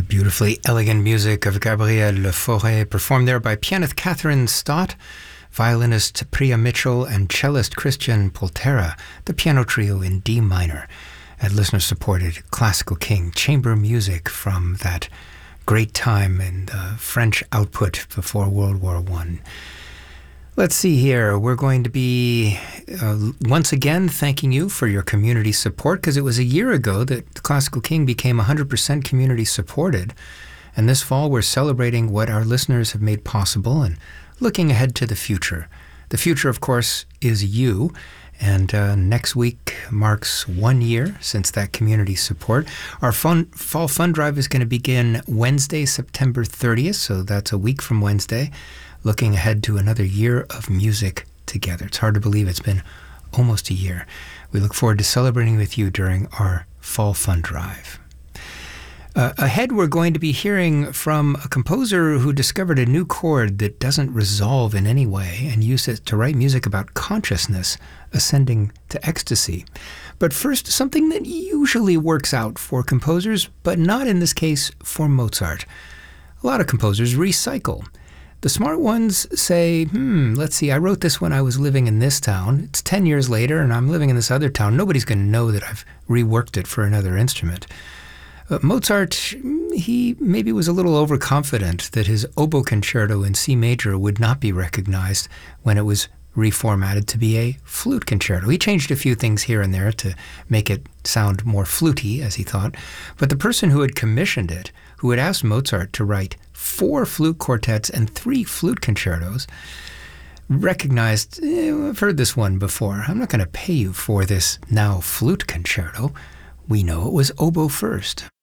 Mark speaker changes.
Speaker 1: Beautifully elegant music of Gabriel Fauré, performed there by pianist Catherine Stott, violinist Priya Mitchell, and cellist Christian Poltera, the piano trio in D minor, and listener-supported Classical King chamber music from that great time in the French output before World War I. Let's see here. We're going to be once again thanking you for your community support, because it was a year ago that Classical King became 100% community supported. And this fall, we're celebrating what our listeners have made possible and looking ahead to the future. The future, of course, is you. And next week marks 1 year since that community support. Our fall fund drive is going to begin Wednesday, September 30th, so that's a week from Wednesday, looking ahead to another year of music together. It's hard to believe it's been almost a year. We look forward to celebrating with you during our fall fund drive. Ahead, we're going to be hearing from a composer who discovered a new chord that doesn't resolve in any way and used it to write music about consciousness ascending to ecstasy. But first, something that usually works out for composers, but not in this case for Mozart. A lot of composers recycle. The smart ones say, let's see, I wrote this when I was living in this town. It's 10 years later and I'm living in this other town. Nobody's going to know that I've reworked it for another instrument. Mozart, he maybe was a little overconfident that his oboe concerto in C major would not be recognized when it was reformatted to be a flute concerto. He changed a few things here and there to make it sound more fluty, as he thought. But the person who had commissioned it, who had asked Mozart to write 4 flute quartets and 3 flute concertos, recognized, I've heard this one before. I'm not going to pay you for this now flute concerto. We know it was oboe first.